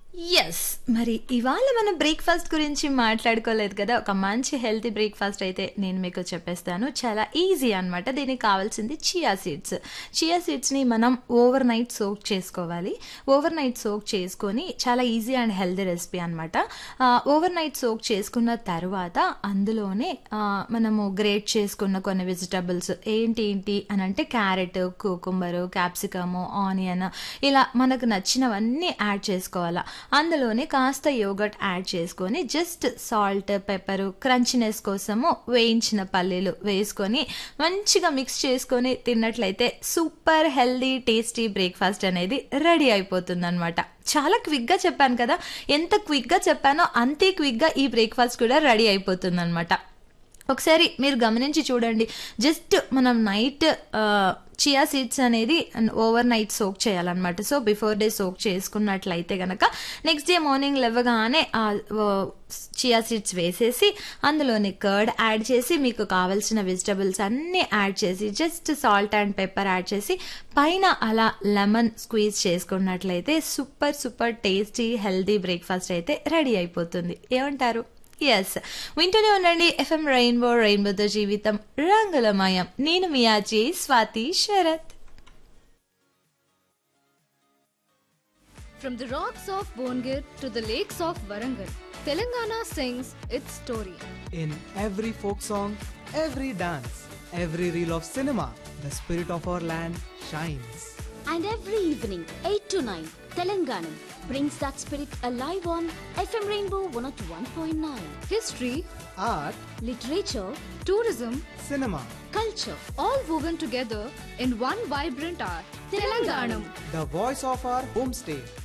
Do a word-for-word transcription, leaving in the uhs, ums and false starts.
Yes. మరి ఇవాళ మనం బ్రేక్‌ఫాస్ట్ గురించి మాట్లాడుకోలేదు కదా! ఒక మంచి హెల్తీ బ్రేక్‌ఫాస్ట్ అయితే నేను మీకు చెప్పేస్తాను. చాలా ఈజీ అనమాట. దీనికి కావాల్సింది చియా సీడ్స్. చియా సీడ్స్‌ని మనం ఓవర్ నైట్ సోక్ చేసుకోవాలి. ఓవర్ నైట్ సోక్ చేసుకొని చాలా ఈజీ అండ్ హెల్తీ రెసిపీ అనమాట. ఆహ్, ఓవర్ నైట్ సోక్ చేసుకున్న తరువాత అందులోనే ఆహ్, మనము గ్రేట్ చేసుకున్న కొన్ని వెజిటబుల్స్ ఏంటి ఏంటి అనంటే క్యారెట్, కుకుంబరు, క్యాప్సికము, ఆనియన్ ఇలా మనకు నచ్చినవన్నీ యాడ్ చేసుకోవాలా. అందులోనే కాస్త యోగర్ట్ యాడ్ చేసుకొని జస్ట్ సాల్ట్, పెప్పరు, క్రంచినెస్ కోసము వేయించిన పల్లీలు వేసుకొని మంచిగా మిక్స్ చేసుకొని తిన్నట్లయితే సూపర్ హెల్దీ టేస్టీ బ్రేక్‌ఫాస్ట్ అనేది రెడీ అయిపోతుందనమాట. చాలా క్విక్‌గా చెప్పాను కదా! ఎంత క్విక్‌గా చెప్పానో అంతే క్విక్‌గా ఈ బ్రేక్‌ఫాస్ట్ కూడా రెడీ అయిపోతుందనమాట. ఒకసారి మీరు గమనించి చూడండి. జస్ట్ మనం నైట్ ఆహ్, చియా సీడ్స్ అనేది ఓవర్ నైట్ సోక్ చేయాలన్నమాట. సో, బిఫోర్ డే సోక్ చేసుకున్నట్లయితే గనక నెక్స్ట్ డే మార్నింగ్ లెవ్వగానే ఆహ్, వ చియా సీడ్స్ వేసేసి అందులోని కర్డ్ యాడ్ చేసి మీకు కావాల్సిన వెజిటబుల్స్ అన్నీ యాడ్ చేసి just salt and pepper add చేసి పైన అలా లెమన్ స్క్వీజ్ చేసుకున్నట్లయితే super super tasty healthy breakfast అయితే రెడీ అయిపోతుంది. ఏమంటారు? యెస్. వింటూనే ఉండండి ఎఫ్ఎం రెయిన్బో రెయిన్బోతో జీవితం రంగులమయం. నేను మీ RJ Swathi Sarath. From the rocks of Bongir to the lakes of Warangal, Telangana sings its story. In every folk song, every dance, every reel of cinema, the spirit of our land shines. And every evening, eight to nine, Telangana brings that spirit alive on F M Rainbow one oh one point nine. History, Art, Literature, tourism, cinema, culture, all woven together in one vibrant art. Telanganam. the voice of our homestay.